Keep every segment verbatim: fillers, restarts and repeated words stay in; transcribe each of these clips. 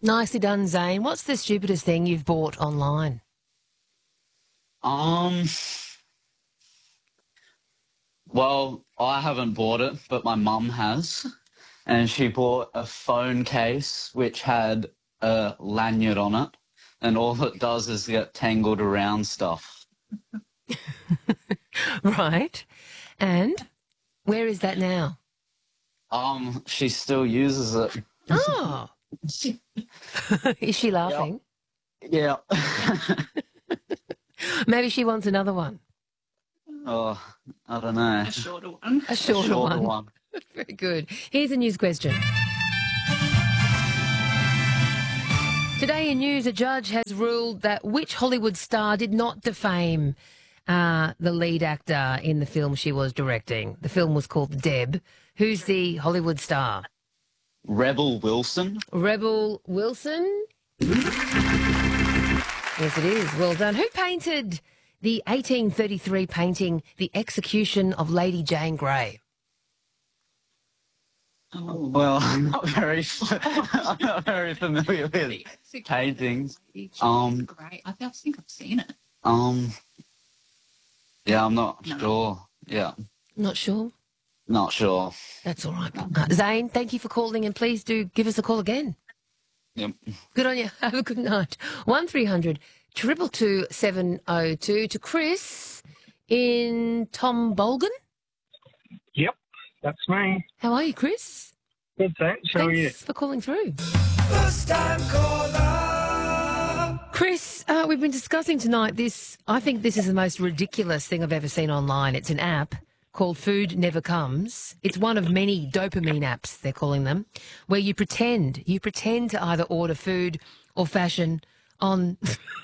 Nicely done, Zane. What's the stupidest thing you've bought online? Um, well, I haven't bought it, but my mum has. And she bought a phone case which had a lanyard on it. And all it does is get tangled around stuff. Right. And where is that now? Um, she still uses it. Oh. Is she laughing? Yeah. Maybe she wants another one. Oh, I don't know. A shorter one. A shorter, A shorter one. one. Very good. Here's a news question. Today in news, a judge has ruled that which Hollywood star did not defame uh, the lead actor in the film she was directing. The film was called Deb. Who's the Hollywood star? Rebel Wilson. Rebel Wilson? Yes, it is. Well done. Who painted the eighteen thirty-three painting The Execution of Lady Jane Grey? Oh, well, I'm not very, I'm not very familiar with paintings. Um, Great. I think I think I've seen it. Um, yeah, I'm not No. sure. Yeah, Not sure. not sure. That's all right. Uh, Zane, thank you for calling, and please do give us a call again. Yep. Good on you. Have a good night. one three hundred two two two seven oh two to Chris in Tom Bolgan. Yep, that's me. How are you, Chris? Good, thanks. How are you? Thanks for calling through. Chris, uh, we've been discussing tonight this, I think this is the most ridiculous thing I've ever seen online. It's an app called Food Never Comes. It's one of many dopamine apps, they're calling them, where you pretend, you pretend to either order food or fashion on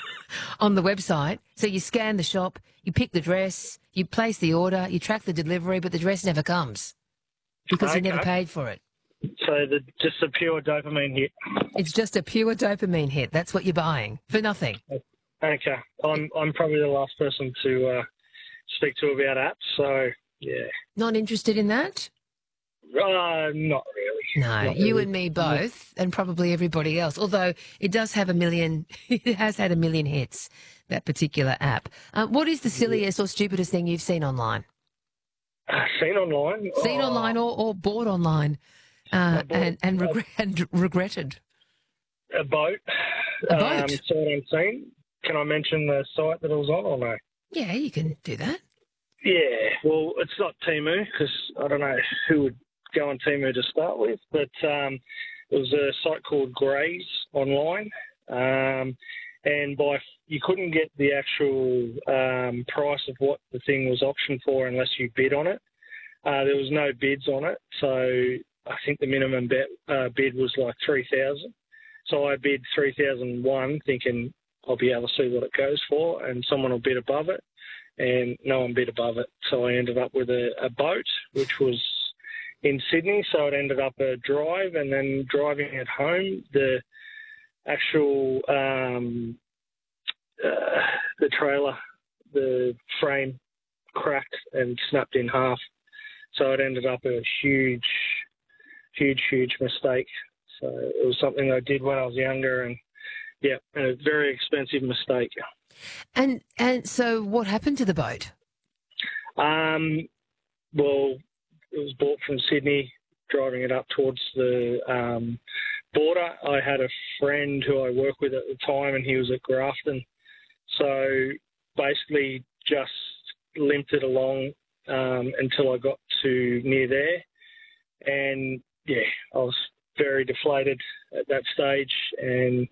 on the website. So you scan the shop, you pick the dress, you place the order, you track the delivery, but the dress never comes because you never Okay. paid for it. So the, just a pure dopamine hit. It's just a pure dopamine hit. That's what you're buying for nothing. Okay, I'm I'm probably the last person to uh, speak to about apps. So yeah, Not interested in that? uh, not really. No, Not you really. and me both, and probably everybody else. Although it does have a million, it has had a million hits, that particular app. Uh, what is the silliest or stupidest thing you've seen online? Uh, seen online. Seen Oh, online or, or bought online uh, bought- and, and, regret, and regretted? A boat. A boat? Um, saw it unseen. Can I mention the site that it was on or no? Yeah, you can do that. Yeah, well, it's not Temu because I don't know who would go on Temu to start with, but um, it was a site called Grays online, um, and by you couldn't get the actual um, price of what the thing was auctioned for unless you bid on it. Uh, there was no bids on it, so I think the minimum bet, uh, bid was like three thousand. So I bid three thousand one, thinking I'll be able to see what it goes for, and someone will bid above it. And no one bid above it. So I ended up with a, a boat, which was in Sydney. So it ended up a drive, and then driving it home, the actual um, uh, the trailer, the frame cracked and snapped in half. So it ended up a huge, huge, huge mistake. So it was something I did when I was younger, and yeah, a very expensive mistake. And and so what happened to the boat? Um, well, it was bought from Sydney, driving it up towards the um, border. I had a friend who I worked with at the time, and he was at Grafton. So basically just limped it along um, until I got to near there. And, yeah, I was very deflated at that stage and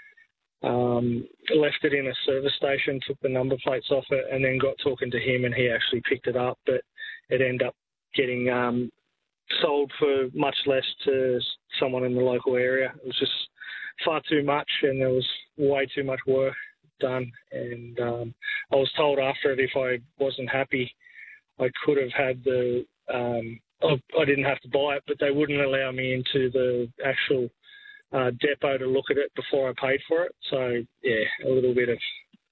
Um, left it in a service station, took the number plates off it, and then got talking to him, and he actually picked it up. But it ended up getting um, sold for much less to someone in the local area. It was just far too much, and there was way too much work done. And um, I was told after it, if I wasn't happy, I could have had the um, I, I didn't have to buy it, but they wouldn't allow me into the actual Uh, depot to look at it before I paid for it. So, yeah, a little bit of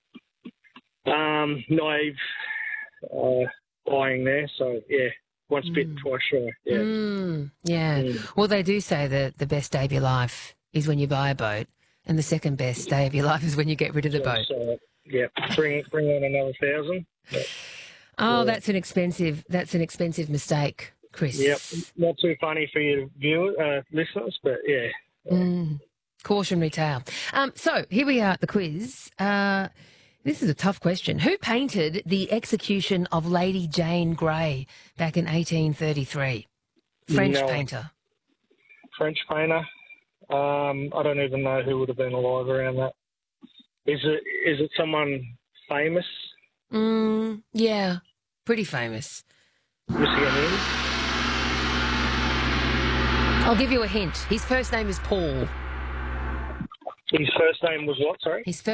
um, naive uh, buying there. So, yeah, once Mm. bitten, twice shy. Yeah. Mm, yeah. Mm. Well, they do say that the best day of your life is when you buy a boat, and the second best day of your life is when you get rid of the boat. So, yeah, bring bring on another thousand. Yep. Oh, Yeah. that's an expensive. That's an expensive mistake, Chris. Yep, not too funny for your viewers, uh, listeners, but yeah. Mm, cautionary tale. Um, so here we are at the quiz. Uh, this is a tough question. Who painted the execution of Lady Jane Grey back in eighteen thirty-three? French No. painter. French painter. Um, I don't even know who would have been alive around that. Is it is it someone famous? Mm, yeah, pretty famous. Michigan in? I'll give you a hint. His first name is Paul. His first name was what? Sorry. His